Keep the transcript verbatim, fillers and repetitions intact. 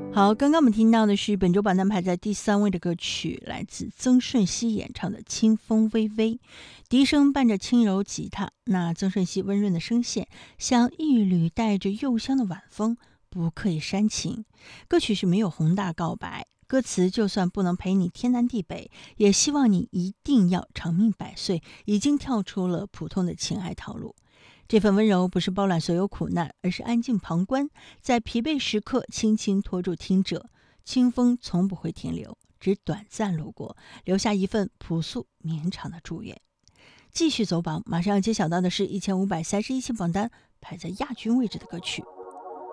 好，刚刚我们听到的是本周榜单排在第三位的歌曲，来自曾舜晞演唱的《清风微微》，笛声伴着轻柔吉他，那曾舜晞温润的声线像一缕带着幽香的晚风，不刻意煽情。歌曲是没有宏大告白，歌词就算不能陪你天南地北，也希望你一定要长命百岁，已经跳出了普通的情爱套路。这份温柔不是包揽所有苦难，而是安静旁观，在疲惫时刻轻轻拖住听者。清风从不会停留，只短暂路过，留下一份朴素绵长的祝愿。继续走榜，马上要揭晓到的是一千五百三十一期榜单排在亚军位置的歌曲。